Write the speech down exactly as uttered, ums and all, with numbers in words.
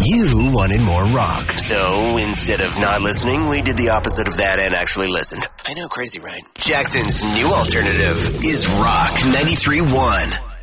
You wanted more rock. So instead of not listening, we did the opposite of that and actually listened. I know, crazy, right? Jackson's new alternative is Rock ninety-three point one.